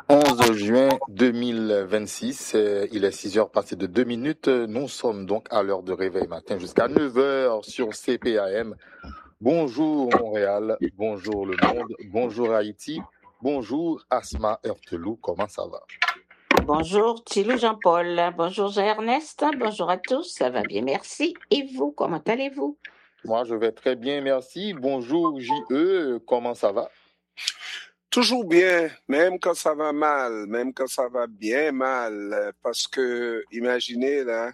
11 juin 2026, il est 6 heures passées de 2 minutes. Nous sommes donc à l'heure de réveil matin jusqu'à 9 heures sur CPAM. Bonjour Montréal, bonjour le monde, bonjour Haïti, bonjour Asma Heurtelou, comment ça va? Bonjour Thilou Jean-Paul, bonjour Jean-Ernest, bonjour à tous, ça va bien, merci. Et vous, comment allez-vous? Moi, je vais très bien, merci. Bonjour J.E., comment ça va? Toujours bien, même quand ça va mal, même quand ça va bien mal, parce que imaginez là,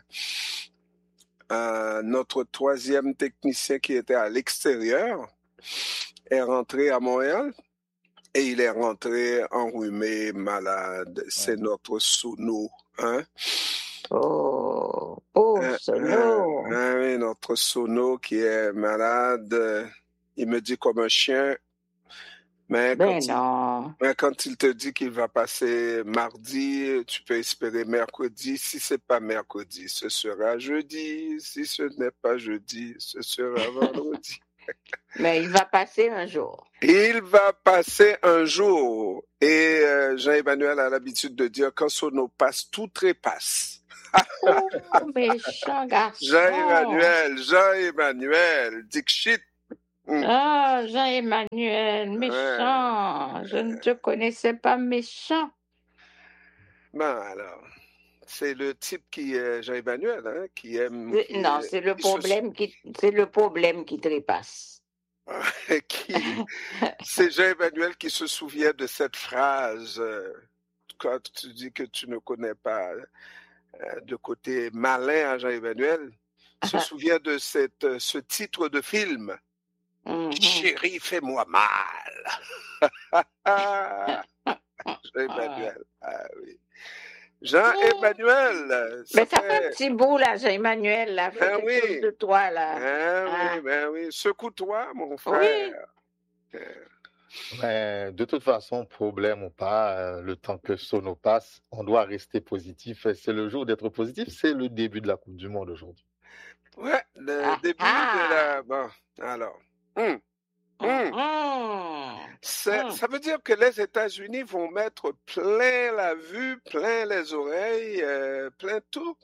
notre troisième technicien qui était à l'extérieur est rentré à Montréal et il est rentré enrhumé, malade. C'est notre Sono, hein? Oh, Sono! Oui, notre Sono qui est malade, il me dit comme un chien. Mais quand il te dit qu'il va passer mardi, tu peux espérer mercredi. Si c'est pas mercredi, ce sera jeudi. Si ce n'est pas jeudi, ce sera vendredi. Mais il va passer un jour. Il va passer un jour. Et Jean-Emmanuel a l'habitude de dire quand Sono passe, tout trépasse. Oh, méchant garçon. Jean-Emmanuel, Dixit. Ah, Jean-Emmanuel, méchant. Je ne te connaissais pas méchant. Ben alors, c'est le type qui est Jean-Emmanuel, hein, qui aime... Non, c'est le problème qui trépasse. C'est Jean-Emmanuel qui se souvient de cette phrase quand tu dis que tu ne connais pas de côté malin à Jean-Emmanuel. Se souvient de ce titre de film. Chérie, fais-moi mal. Jean-Emmanuel, oui. Jean-Emmanuel. Mais ça fait un petit bout, là, Jean-Emmanuel, là. Fait quelque chose de toi, là. Oui. Secoue-toi, mon frère. Oui. Mais de toute façon, problème ou pas, le temps que Sono passe, on doit rester positif. C'est le jour d'être positif. C'est le début de la Coupe du Monde aujourd'hui. Ouais, le début de la... Bon, alors... Ça veut dire que les États-Unis vont mettre plein la vue, plein les oreilles, plein tout.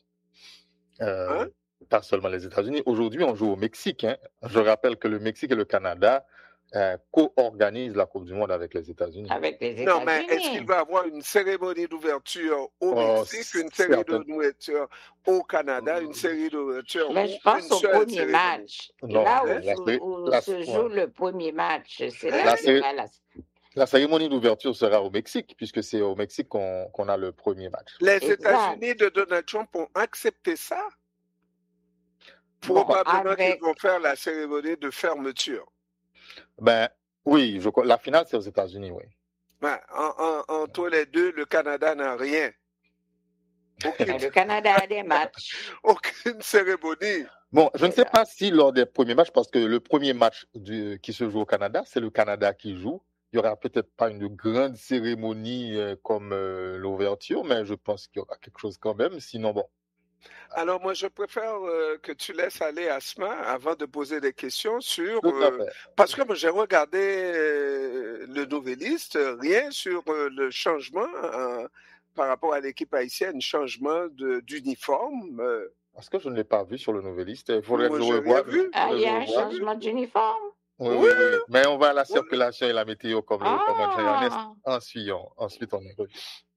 Pas seulement les États-Unis. Aujourd'hui, on joue au Mexique. Hein. Je rappelle que le Mexique et le Canada co-organisent la Coupe du Monde avec les États-Unis. Non, mais est-ce qu'il va y avoir une cérémonie d'ouverture au Mexique, une série d'ouverture au Canada, une série d'ouverture? Mais je pense au premier match. Là où se joue le premier match, c'est là la cérémonie d'ouverture sera au Mexique, puisque c'est au Mexique qu'on a le premier match. Les États-Unis de Donald Trump ont accepté ça? Probablement qu'ils vont faire la cérémonie de fermeture. Ben oui, la finale c'est aux États-Unis, oui. Ben, entre les deux, le Canada n'a rien. Le Canada a des matchs. Aucune cérémonie. Bon, je ne sais pas si lors des premiers matchs, parce que le premier match qui se joue au Canada, c'est le Canada qui joue. Il n'y aura peut-être pas une grande cérémonie comme l'ouverture, mais je pense qu'il y aura quelque chose quand même. Sinon, bon. Alors, moi, je préfère que tu laisses aller Asma avant de poser des questions sur... parce que moi, j'ai regardé le Nouvelliste, rien sur le changement par rapport à l'équipe haïtienne, changement d'uniforme. Parce que je ne l'ai pas vu sur le Nouvelliste. Il faudrait que je revoie. Il y a un changement d'uniforme? Oui. Mais on va à la circulation et la météo comme le commande Jean-Ernest. Ensuite, on est revenu.